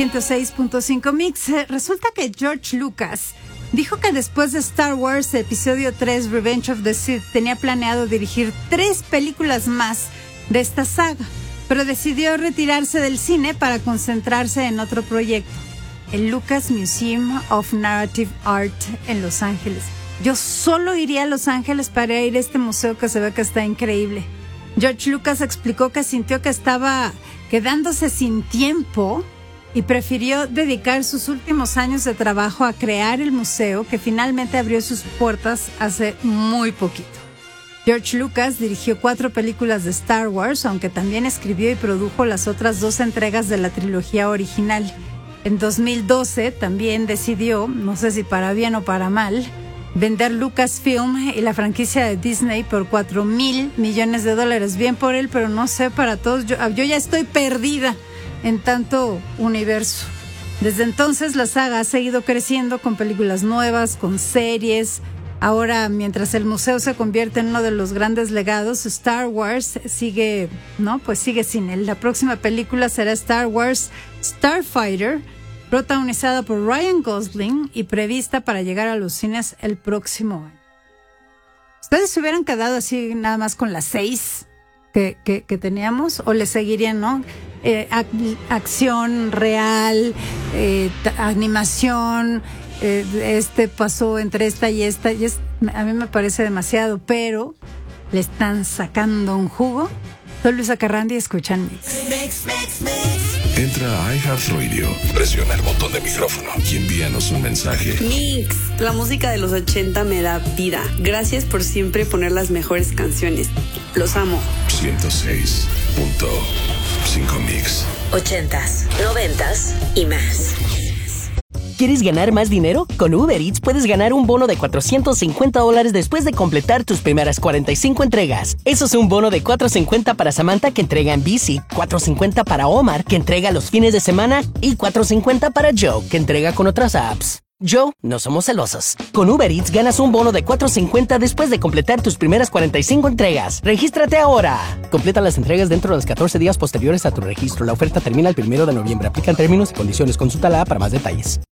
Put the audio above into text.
106.5 Mix. Resulta que George Lucas dijo que después de Star Wars Episodio 3 Revenge of the Sith tenía planeado dirigir 3 películas más de esta saga, pero decidió retirarse del cine para concentrarse en otro proyecto, el Lucas Museum of Narrative Art en Los Ángeles. Yo solo iría a Los Ángeles para ir a este museo que se ve que está increíble. George Lucas explicó que sintió que estaba quedándose sin tiempo y prefirió dedicar sus últimos años de trabajo a crear el museo, que finalmente abrió sus puertas hace muy poquito. George Lucas dirigió 4 películas de Star Wars, aunque también escribió y produjo las otras 2 entregas de la trilogía original. En 2012 también decidió, no sé si para bien o para mal, vender Lucasfilm y la franquicia de Disney por $4,000 millones. Bien por él, pero no sé para todos. Yo ya estoy perdida en tanto universo. Desde entonces la saga ha seguido creciendo con películas nuevas, con series. Ahora, mientras el museo se convierte en uno de los grandes legados, Star Wars sigue sin él. La próxima película será Star Wars Starfighter, protagonizada por Ryan Gosling y prevista para llegar a los cines el próximo año. ¿Ustedes se hubieran quedado así nada más con las 6 que teníamos, o le seguirían, no? Acción real, animación, pasó entre esta y esta, a mí me parece demasiado, pero le están sacando un jugo. Soy Luisa Carrandi y escuchan Mix. Entra a iHeartRadio, presiona el botón de micrófono y envíanos un mensaje. Mix, la música de los 80 me da vida. Gracias por siempre poner las mejores canciones. Los amo. 106.5 Mix. 80s, 90s y más. ¿Quieres ganar más dinero? Con Uber Eats puedes ganar un bono de $450 después de completar tus primeras 45 entregas. Eso es un bono de $450 para Samantha, que entrega en bici, $450 para Omar, que entrega los fines de semana, y $450 para Joe, que entrega con otras apps. Joe, no somos celosos. Con Uber Eats ganas un bono de $450 después de completar tus primeras 45 entregas. ¡Regístrate ahora! Completa las entregas dentro de los 14 días posteriores a tu registro. La oferta termina el 1 de noviembre. Aplican términos y condiciones. Consulta la app para más detalles.